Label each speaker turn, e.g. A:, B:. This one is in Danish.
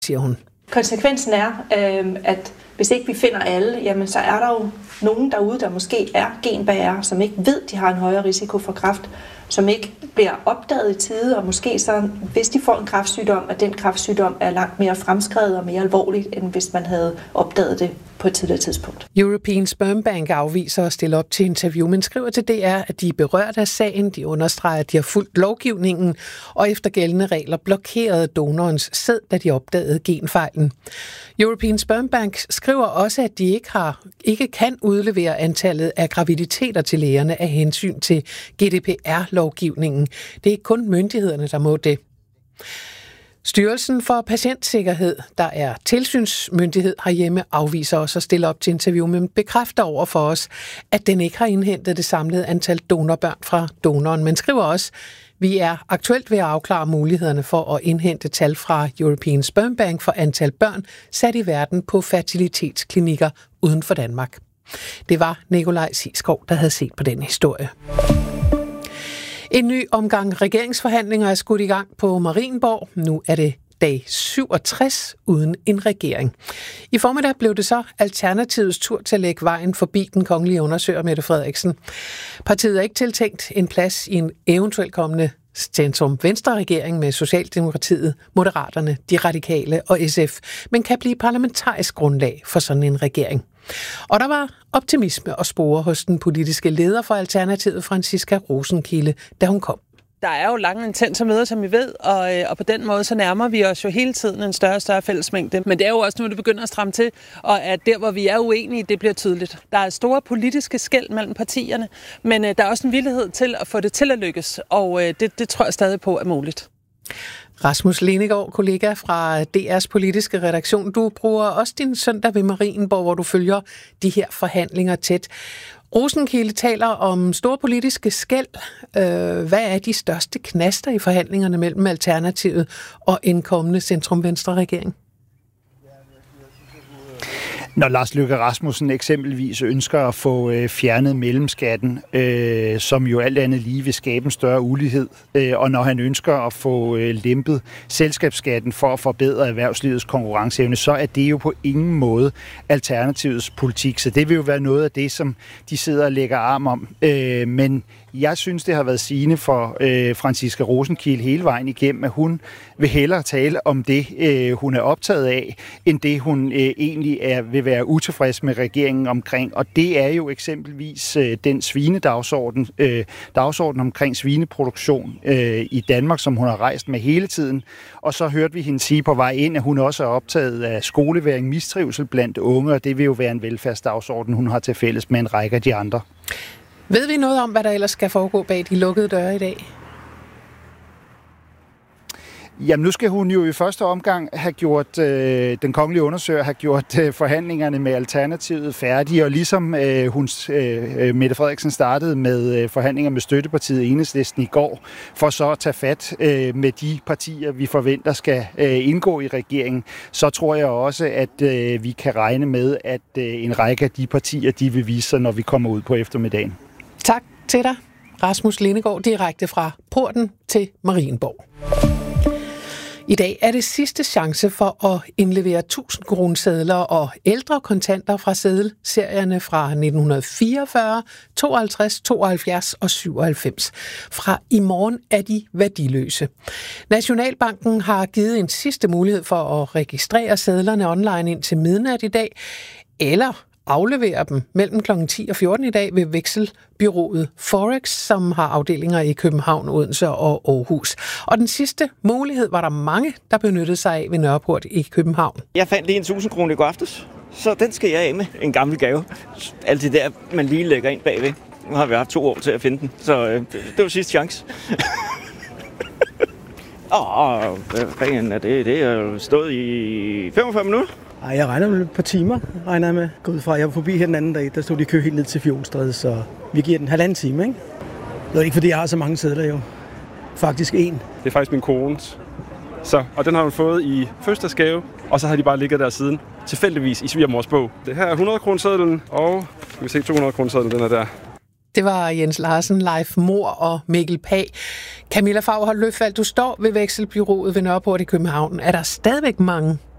A: siger hun.
B: Konsekvensen er, at hvis ikke vi finder alle, jamen så er der jo nogen derude, der måske er genbærere, som ikke ved, de har en højere risiko for kræft, som ikke bliver opdaget i tide, og måske så, hvis de får en kræftsygdom, at den kræftsygdom er langt mere fremskredet og mere alvorligt, end hvis man havde opdaget det på et tidligere tidspunkt.
A: European Sperm Bank afviser at stille op til interview, men skriver til DR, at de er berørt af sagen. De understreger, at de har fulgt lovgivningen, og efter gældende regler blokerede donorens sæd, da de opdagede genfejlen. European Sperm Bank skriver også, at de ikke kan udlevere antallet af graviditeter til lægerne af hensyn til GDPR-lovgivningen. Det er ikke kun myndighederne, der må det. Styrelsen for Patientsikkerhed, der er tilsynsmyndighed herhjemme, afviser også at stille op til interview, men bekræfter over for os, at den ikke har indhentet det samlede antal donorbørn fra donoren. Men skriver også, vi er aktuelt ved at afklare mulighederne for at indhente tal fra European Sperm Bank for antal børn sat i verden på fertilitetsklinikker uden for Danmark. Det var Nikolaj Siskov, der havde set på den historie. En ny omgang regeringsforhandlinger er skudt i gang på Marienborg. Nu er det dag 67 uden en regering. I formiddag blev det så Alternativets tur til at lægge vejen forbi den kongelige undersøger Mette Frederiksen. Partiet er ikke tiltænkt en plads i en eventuelt kommende centrum-venstre-regering med Socialdemokratiet, Moderaterne, De Radikale og SF, men kan blive parlamentarisk grundlag for sådan en regering. Og der var optimisme og spore hos den politiske leder for Alternativet, Franciska Rosenkilde, da hun kom.
C: Der er jo lange intense møder, som vi ved, og på den måde så nærmer vi os jo hele tiden en større og større fællesmængde. Men det er jo også nu, det begynder at stramme til, og at der, hvor vi er uenige, det bliver tydeligt. Der er store politiske skel mellem partierne, men der er også en villighed til at få det til at lykkes, og det tror jeg stadig på er muligt.
A: Rasmus Lenegaard, kollega fra DR's politiske redaktion. Du bruger også din søndag ved Marienborg, hvor du følger de her forhandlinger tæt. Rosenkilde taler om store politiske skel. Hvad er de største knaster i forhandlingerne mellem Alternativet og en kommende centrum-venstre-regering?
D: Når Lars Løkke Rasmussen eksempelvis ønsker at få fjernet mellemskatten, som jo alt andet lige vil skabe en større ulighed, og når han ønsker at få lempet selskabsskatten for at forbedre erhvervslivets konkurrenceevne, så er det jo på ingen måde Alternativets politik. Så det vil jo være noget af det, som de sidder og lægger arm om. Men jeg synes, det har været sigende for Franciska Rosenkilde hele vejen igennem, at hun vil hellere tale om det, hun er optaget af, end det, hun egentlig vil være utilfreds med regeringen omkring. Og det er jo eksempelvis den svinedagsorden, dagsorden omkring svineproduktion i Danmark, som hun har rejst med hele tiden. Og så hørte vi hende sige på vej ind, at hun også er optaget af skoleværing, mistrivsel blandt unge, og det vil jo være en velfærdsdagsorden, hun har til fælles med en række af de andre.
A: Ved vi noget om, hvad der ellers skal foregå bag de lukkede døre i dag?
D: Jamen, nu skal hun jo i første omgang have gjort, den kongelige undersøger har gjort forhandlingerne med Alternativet færdige, og ligesom Mette Frederiksen startede med forhandlinger med støttepartiet Enhedslisten i går, for så at tage fat med de partier, vi forventer skal indgå i regeringen, så tror jeg også, at vi kan regne med, at en række af de partier, de vil vise sig, når vi kommer ud på eftermiddagen.
A: Tak til dig, Rasmus Lenegaard, direkte fra porten til Marienborg. I dag er det sidste chance for at indlevere 1000 kronesedler og ældre kontanter fra sedelserierne fra 1944, 52, 72 og 97. Fra i morgen er de værdiløse. Nationalbanken har givet en sidste mulighed for at registrere sedlerne online indtil midnat i dag, eller aflevere dem mellem kl. 10 og 14 i dag ved vekselbyrået Forex, som har afdelinger i København, Odense og Aarhus. Og den sidste mulighed var der mange, der benyttede sig af ved Nørreport i København.
E: Jeg fandt lige en 1000 kroner i går aftes, så den skal jeg af med. En gammel gave. Alt det der, man lige lægger ind bagved. Nu har vi haft 2 år til at finde den, så det var sidste chance. Hvad fanden er det? Det er jo stået i 45 minutter.
F: Ej, jeg regner med et par timer, regner jeg med. Gå ud fra, jeg var forbi her den anden dag, der stod de i kø helt ned til Fjolstræde, så vi giver den 1,5 time, ikke? Det er ikke, fordi jeg har så mange sædler jo. Faktisk 1.
G: Det er faktisk min kones. Og den har hun fået i fødselsdagsgave, og så har de bare ligget der siden, tilfældigvis i svigermors bog. Det her er 100 kronesedlen, og vi kan se 200 kronesedlen, den er der.
A: Det var Jens Larsen, Leif Mohr og Mikkel Pagh. Camilla Faurholt Løfald, du står ved Vekselbureauet ved Nørreport i København. Er der stadigvæk mange